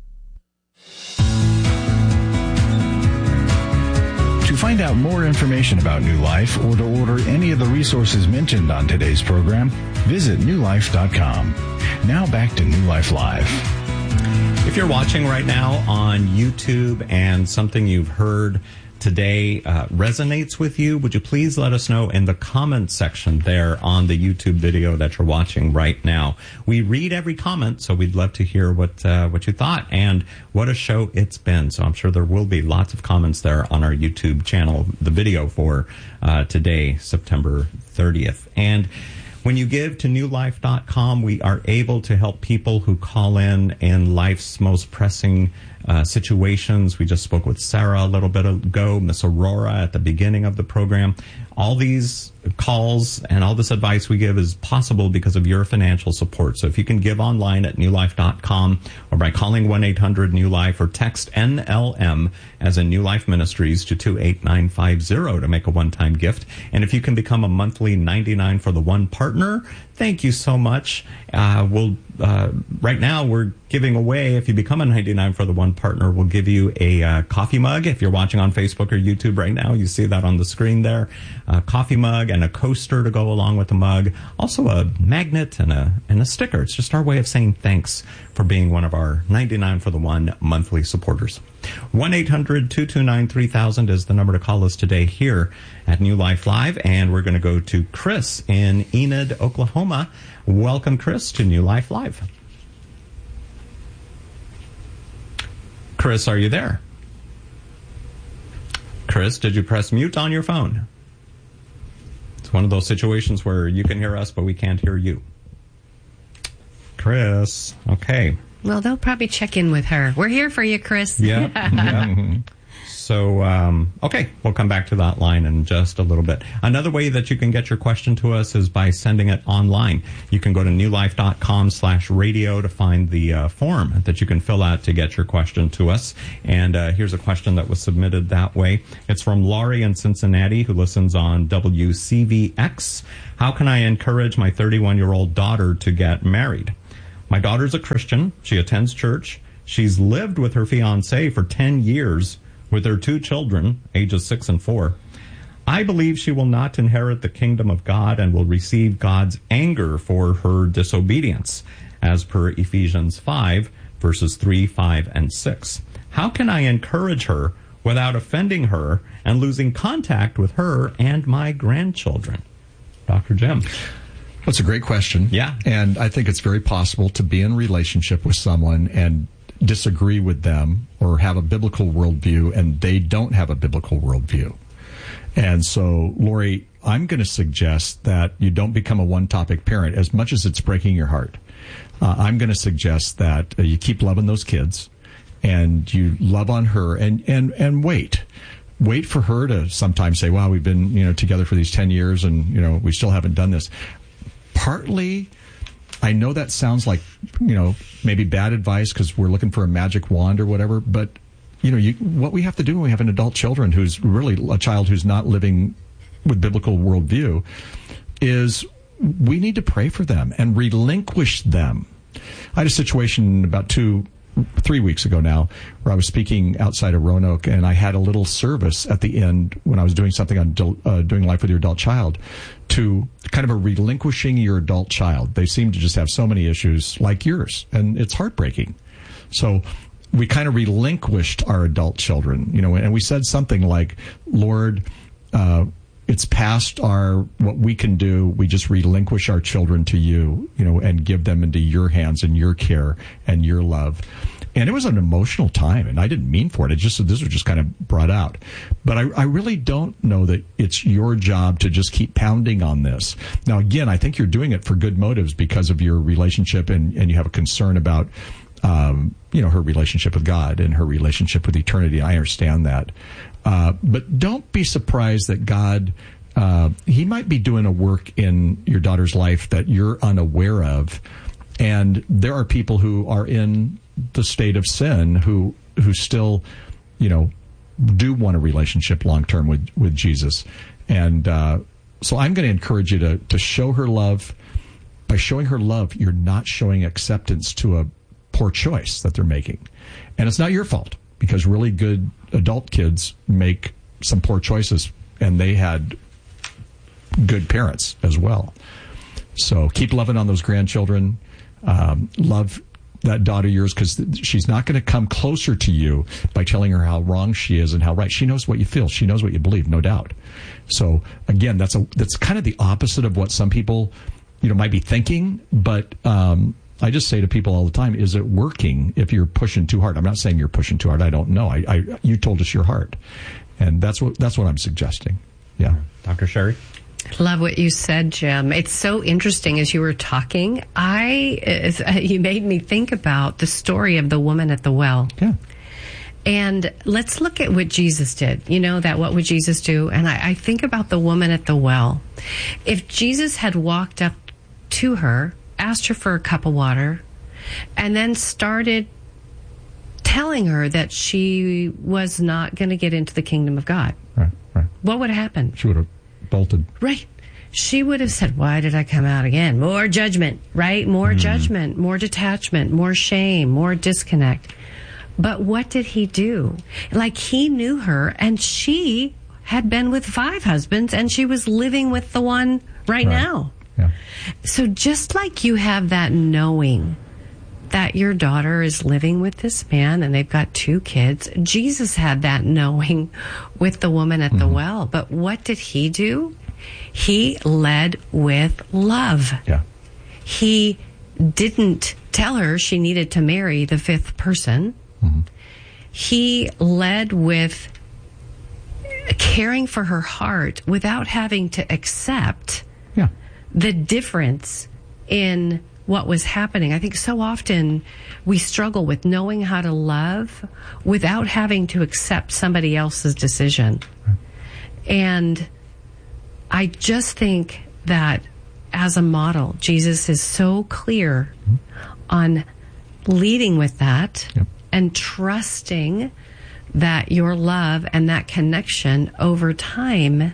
To find out more information about New Life or to order any of the resources mentioned on today's program, visit new life dot com. Now back to New Life Live. If you're watching right now on YouTube and something you've heard today uh, resonates with you, would you please let us know in the comments section there on the YouTube video that you're watching right now. We read every comment, so we'd love to hear what uh, what you thought and what a show it's been. So I'm sure there will be lots of comments there on our YouTube channel, the video for uh, today, September thirtieth. And when you give to new life dot com, we are able to help people who call in in life's most pressing uh, situations. We just spoke with Sarah a little bit ago, Miss Aurora at the beginning of the program. All these calls and all this advice we give is possible because of your financial support. So if you can give online at new life dot com or by calling one eight hundred new life or text N L M as in New Life Ministries to two eight nine five zero to make a one-time gift. And if you can become a monthly ninety-nine for the one partner, thank you so much. Uh, we'll uh, right now we're giving away, if you become a ninety-nine for the one partner, we'll give you a uh, coffee mug. If you're watching on Facebook or YouTube right now, you see that on the screen there. A coffee mug and a coaster to go along with the mug. Also a magnet and a and a sticker. It's just our way of saying thanks for being one of our ninety-nine for the one monthly supporters. one eight hundred two two nine three thousand is the number to call us today here at New Life Live. And we're going to go to Chris in Enid, Oklahoma. Welcome, Chris, to New Life Live. Chris, are you there? Chris, did you press mute on your phone? It's one of those situations where you can hear us, but we can't hear you. Chris, okay. Well, they'll probably check in with her. We're here for you, Chris. Yeah. yeah. So, um, okay, we'll come back to that line in just a little bit. Another way that you can get your question to us is by sending it online. You can go to newlife.com slash radio to find the uh, form that you can fill out to get your question to us. And uh, here's a question that was submitted that way. It's from Laurie in Cincinnati, who listens on W C V X. How can I encourage my thirty-one-year-old daughter to get married? My daughter's a Christian. She attends church. She's lived with her fiancé for ten years with their two children, ages six and four. I believe she will not inherit the kingdom of God and will receive God's anger for her disobedience, as per Ephesians five, verses three, five, and six. How can I encourage her without offending her and losing contact with her and my grandchildren? Doctor Jim. That's a great question. Yeah. And I think it's very possible to be in relationship with someone and disagree with them or have a biblical worldview and they don't have a biblical worldview. And so, Lori, I'm going to suggest that you don't become a one-topic parent as much as it's breaking your heart. Uh, I'm going to suggest that uh, you keep loving those kids and you love on her and, and, and wait. Wait for her to sometimes say, wow, we've been, you know, together for these ten years and, you know, we still haven't done this. Partly, I know that sounds like, you know, maybe bad advice because we're looking for a magic wand or whatever, but, you know, you, what we have to do when we have an adult children who's really a child who's not living with biblical worldview is we need to pray for them and relinquish them. I had a situation about two, three weeks ago now where I was speaking outside of Roanoke and I had a little service at the end when I was doing something on uh, doing life with your adult child to kind of a relinquishing your adult child. They seem to just have so many issues like yours and it's heartbreaking. So we kind of relinquished our adult children, you know, and we said something like, Lord, uh, it's past our, what we can do. We just relinquish our children to you, you know, and give them into your hands and your care and your love. And it was an emotional time, and I didn't mean for it. It just, this was just kind of brought out. But I, I really don't know that it's your job to just keep pounding on this. Now, again, I think you're doing it for good motives because of your relationship and, and you have a concern about, um, you know, her relationship with God and her relationship with eternity. I understand that. Uh, but don't be surprised that God, uh, he might be doing a work in your daughter's life that you're unaware of. And there are people who are in the state of sin who, who still, you know, do want a relationship long term with, with Jesus. And, uh, so I'm going to encourage you to, to show her love. By showing her love, you're not showing acceptance to a poor choice that they're making. And it's not your fault. Because really good adult kids make some poor choices, and they had good parents as well. So keep loving on those grandchildren. Um, love that daughter of yours because she's not going to come closer to you by telling her how wrong she is and how right. She knows what you feel. She knows what you believe, no doubt. So again, that's a that's kind of the opposite of what some people, you know, might be thinking, but. Um, I just say to people all the time, is it working if you're pushing too hard? I'm not saying you're pushing too hard. I don't know. I, I you told us your heart. And that's what that's what I'm suggesting. Yeah. Doctor Sherry? Love what you said, Jim. It's so interesting as you were talking. I as, uh, you made me think about the story of the woman at the well. Yeah. And let's look at what Jesus did. You know, that what would Jesus do? And I, I think about the woman at the well. If Jesus had walked up to her, asked her for a cup of water, and then started telling her that she was not going to get into the kingdom of God. Right, right. What would have happened? She would have bolted. Right. She would have said, why did I come out again? More judgment, right? More mm. judgment, more detachment, more shame, more disconnect. But what did he do? Like, he knew her, and she had been with five husbands, and she was living with the one right, right. now. Yeah. So just like you have that knowing that your daughter is living with this man and they've got two kids, Jesus had that knowing with the woman at mm-hmm. the well. But what did he do? He led with love. Yeah. He didn't tell her she needed to marry the fifth person. Mm-hmm. he led with caring for her heart without having to accept yeah. the difference in what was happening. I think so often we struggle with knowing how to love without having to accept somebody else's decision. Right. And I just think that as a model, Jesus is so clear mm-hmm. on leading with that yep. and trusting that your love and that connection over time,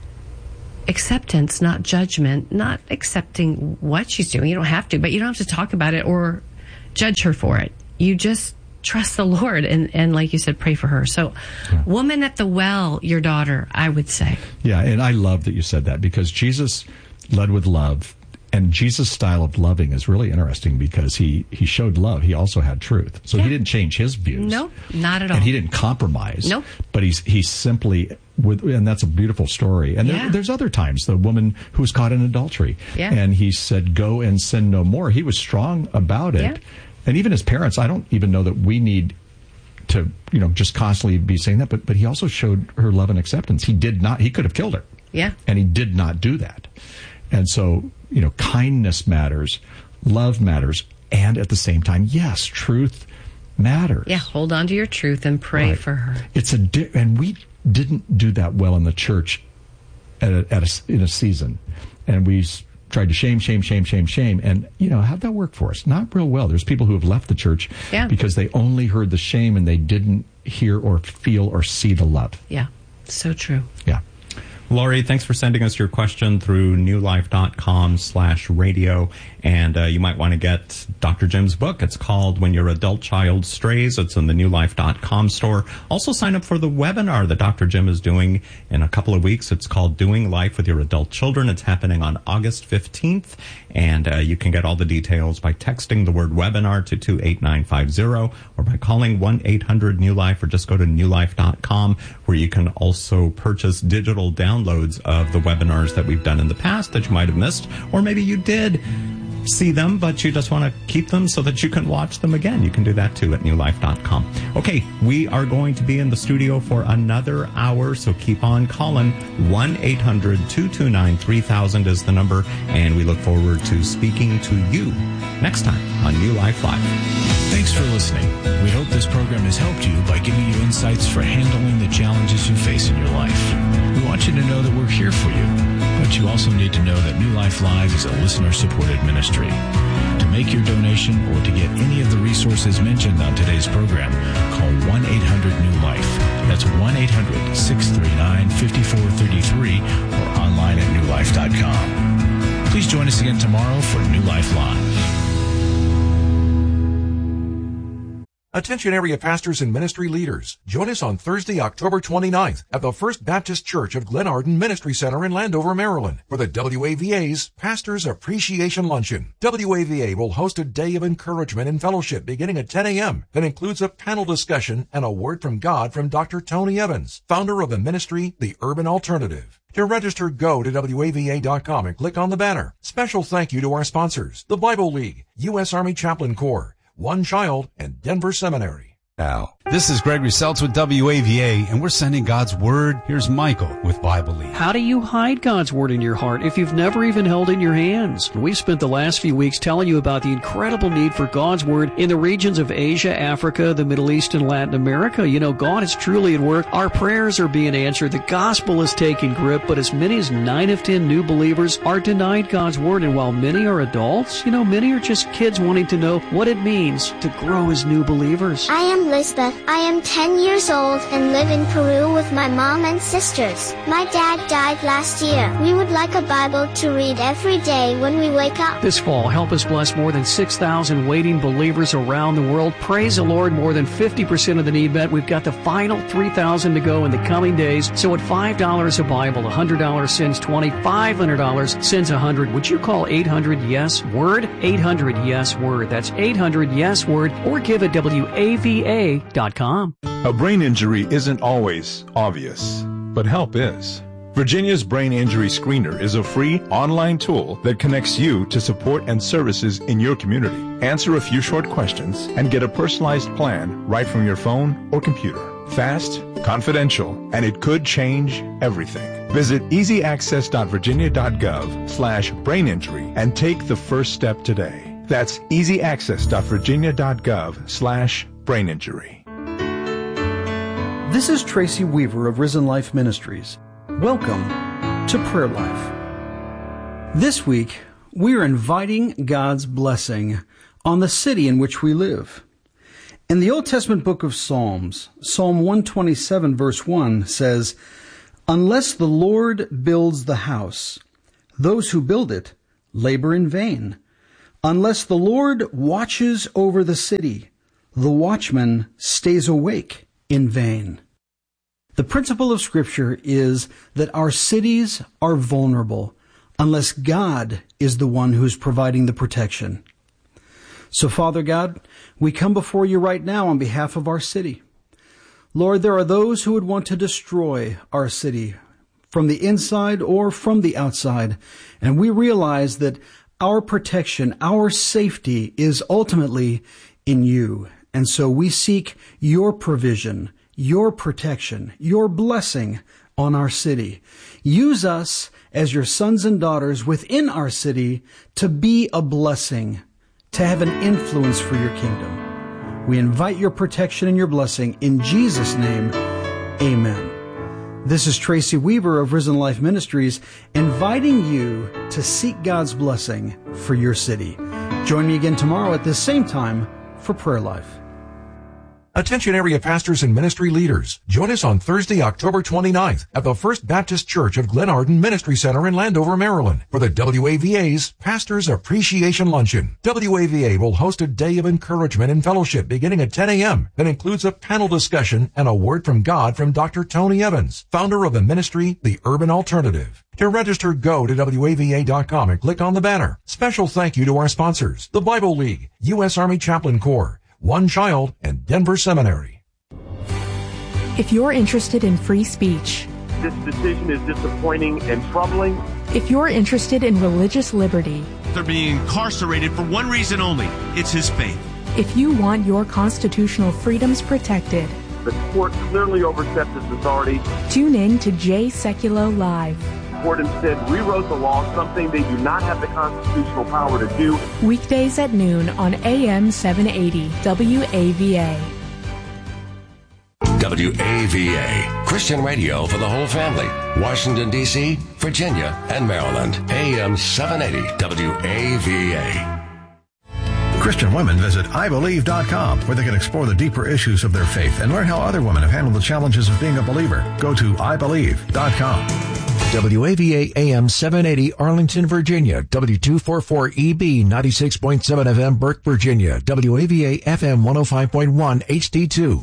acceptance, not judgment, not accepting what she's doing. You don't have to, but you don't have to talk about it or judge her for it. You just trust the Lord and, and like you said, pray for her. So yeah. woman at the well, your daughter, I would say. Yeah, and I love that you said that because Jesus led with love. And Jesus' style of loving is really interesting because he, he showed love. He also had truth. So yeah. he didn't change his views. No, not at all. And he didn't compromise. Nope. But he's he simply, with, and that's a beautiful story. And yeah. there, there's other times, the woman who was caught in adultery. Yeah. And he said, go and sin no more. He was strong about it. Yeah. And even as parents, I don't even know that we need to, you know, just constantly be saying that. But, but he also showed her love and acceptance. He did not, he could have killed her. Yeah. And he did not do that. And so, you know, kindness matters, love matters, and at the same time, yes, truth matters. Yeah, hold on to your truth and pray right. for her. It's a di- and we didn't do that well in the church at a, at a, in a season, and we s- tried to shame, shame, shame, shame, shame, and you know, how'd that work for us? Not real well. There's people who have left the church yeah. because they only heard the shame and they didn't hear or feel or see the love. Yeah, so true. Yeah. Lori, thanks for sending us your question through newlife.com slash radio. And uh, you might want to get Doctor Jim's book. It's called When Your Adult Child Strays. It's in the new life dot com store. Also sign up for the webinar that Doctor Jim is doing in a couple of weeks. It's called Doing Life with Your Adult Children. It's happening on August fifteenth. And uh, you can get all the details by texting the word webinar to two eight nine five zero or by calling one eight hundred new life or just go to new life dot com where you can also purchase digital downloads of the webinars that we've done in the past that you might have missed, or maybe you did see them, but you just want to keep them so that you can watch them again. You can do that too at new life dot com. Okay, we are going to be in the studio for another hour, so keep on calling. one eight hundred two two nine three thousand is the number, and we look forward to speaking to you next time on New Life Live. Thanks for listening. We hope this program has helped you by giving you insights for handling the challenges you face in your life. We want you to know that we're here for you, but you also need to know that New Life Live is a listener-supported ministry. To make your donation or to get any of the resources mentioned on today's program, call one eight hundred new life. That's one eight hundred six three nine five four three three or online at new life dot com. Please join us again tomorrow for New Life Live. Attention area pastors and ministry leaders. Join us on Thursday, October twenty-ninth at the First Baptist Church of Glen Arden Ministry Center in Landover, Maryland for the W A V A's Pastors Appreciation Luncheon. W A V A will host a day of encouragement and fellowship beginning at ten a.m. that includes a panel discussion and a word from God from Doctor Tony Evans, founder of the ministry, The Urban Alternative. To register, go to W A V A dot com and click on the banner. Special thank you to our sponsors, the Bible League, U S Army Chaplain Corps, One Child, and Denver Seminary. Now, this is Gregory Seltz with W A V A, and we're sending God's Word. Here's Michael with Bible League. How do you hide God's Word in your heart if you've never even held it in your hands? We've spent the last few weeks telling you about the incredible need for God's Word in the regions of Asia, Africa, the Middle East, and Latin America. You know, God is truly at work. Our prayers are being answered. The gospel is taking grip, but as many as nine of ten new believers are denied God's Word. And while many are adults, you know, many are just kids wanting to know what it means to grow as new believers. I am Lisbeth. I am ten years old and live in Peru with my mom and sisters. My dad died last year. We would like a Bible to read every day when we wake up. This fall, help us bless more than six thousand waiting believers around the world. Praise the Lord, more than fifty percent of the need met. We've got the final three thousand to go in the coming days. So at five dollars a Bible, one hundred dollars sends twenty, five hundred dollars sends one hundred. Would you call eight hundred yes word? eight hundred yes word. That's eight hundred yes word, or give at W A V A dot com. A brain injury isn't always obvious, but help is. Virginia's Brain Injury Screener is a free online tool that connects you to support and services in your community. Answer a few short questions and get a personalized plan right from your phone or computer. Fast, confidential, and it could change everything. Visit easyaccess.virginia.gov slash brain injury and take the first step today. That's easyaccess.virginia.gov slash brain injury. This is Tracy Weaver of Risen Life Ministries. Welcome to Prayer Life. This week, we are inviting God's blessing on the city in which we live. In the Old Testament book of Psalms, Psalm one twenty-seven verse one says, "Unless the Lord builds the house, those who build it labor in vain. Unless the Lord watches over the city, the watchman stays awake in vain." The principle of Scripture is that our cities are vulnerable unless God is the one who's providing the protection. So, Father God, we come before you right now on behalf of our city. Lord, there are those who would want to destroy our city from the inside or from the outside, and we realize that our protection, our safety is ultimately in you. And so we seek your provision, your protection, your blessing on our city. Use us as your sons and daughters within our city to be a blessing, to have an influence for your kingdom. We invite your protection and your blessing in Jesus' name. Amen. This is Tracy Weaver of Risen Life Ministries, inviting you to seek God's blessing for your city. Join me again tomorrow at this same time for Prayer Life. Attention area pastors and ministry leaders. Join us on Thursday, October twenty-ninth at the First Baptist Church of Glen Arden Ministry Center in Landover, Maryland for the W A V A's Pastors Appreciation Luncheon. W A V A will host a day of encouragement and fellowship beginning at ten a.m. that includes a panel discussion and a word from God from Doctor Tony Evans, founder of the ministry, The Urban Alternative. To register, go to W A V A dot com and click on the banner. Special thank you to our sponsors, the Bible League, U S Army Chaplain Corps, One Child, and Denver Seminary. If you're interested in free speech, this decision is disappointing and troubling. If you're interested in religious liberty, they're being incarcerated for one reason only. It's his faith. If you want your constitutional freedoms protected, the court clearly overstepped its authority. Tune in to Jay Sekulow Live. The court instead rewrote the law, something they do not have the constitutional power to do. Weekdays at noon on A M seven eighty W A V A. W A V A, Christian radio for the whole family. Washington, D C, Virginia, and Maryland. A M seven eighty W A V A. Christian women visit I believe dot com, where they can explore the deeper issues of their faith and learn how other women have handled the challenges of being a believer. Go to I believe dot com. W A V A A M seven eighty Arlington, Virginia. W two forty-four E B ninety-six point seven F M Burke, Virginia. W A V A F M one oh five point one H D two.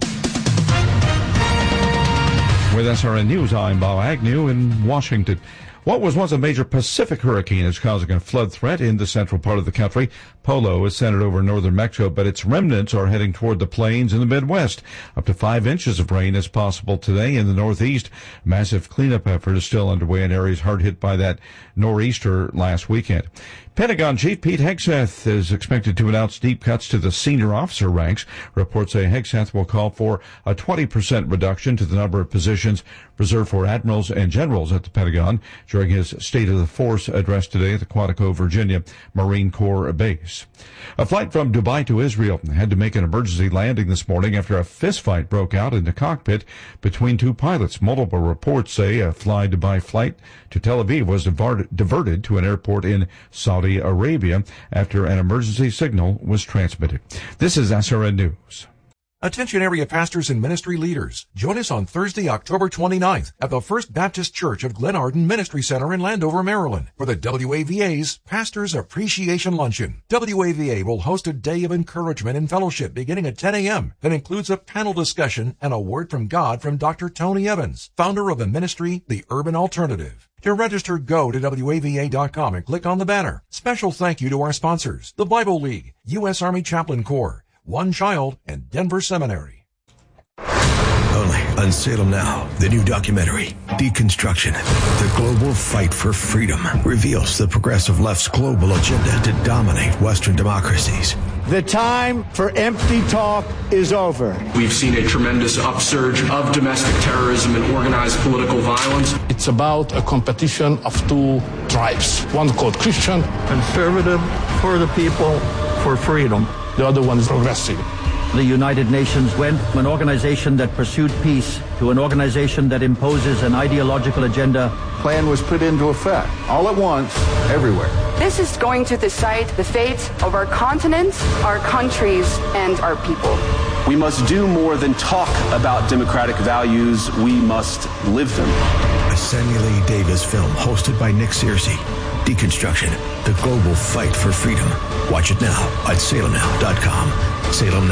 With S R N News, I'm Bob Agnew in Washington. What was once a major Pacific hurricane is causing a flood threat in the central part of the country. Polo is centered over northern Mexico, but its remnants are heading toward the plains in the Midwest. Up to five inches of rain is possible today in the Northeast. Massive cleanup effort is still underway in areas hard hit by that nor'easter last weekend. Pentagon Chief Pete Hegseth is expected to announce deep cuts to the senior officer ranks. Reports say Hegseth will call for a twenty percent reduction to the number of positions reserved for admirals and generals at the Pentagon during his State of the Force address today at the Quantico, Virginia Marine Corps Base. A flight from Dubai to Israel had to make an emergency landing this morning after a fistfight broke out in the cockpit between two pilots. Multiple reports say a Fly Dubai flight to Tel Aviv was diverted to an airport in Saudi Arabia after an emergency signal was transmitted. This is S R N News. Attention area pastors and ministry leaders. Join us on Thursday, October twenty-ninth at the First Baptist Church of Glen Arden Ministry Center in Landover, Maryland for the W A V A's Pastors Appreciation Luncheon. W A V A will host a day of encouragement and fellowship beginning at ten a.m. that includes a panel discussion and a word from God from Doctor Tony Evans, founder of the ministry, The Urban Alternative. To register, go to W A V A dot com and click on the banner. Special thank you to our sponsors, the Bible League, U S Army Chaplain Corps, One Child, and Denver Seminary. Only on Salem Now, the new documentary, Deconstruction, the global fight for freedom, reveals the progressive left's global agenda to dominate Western democracies. The time for empty talk is over. We've seen a tremendous upsurge of domestic terrorism and organized political violence. It's about a competition of two tribes. One called Christian. Conservative, for the people, for freedom. The other one is progressive. The United Nations went from an organization that pursued peace to an organization that imposes an ideological agenda. Plan was put into effect, all at once, everywhere. This is going to decide the fate of our continent, our countries, and our people. We must do more than talk about democratic values. We must live them. A Samuel E. Davis film hosted by Nick Searcy. Deconstruction, the global fight for freedom. Watch it now at salem now dot com. Salem Now.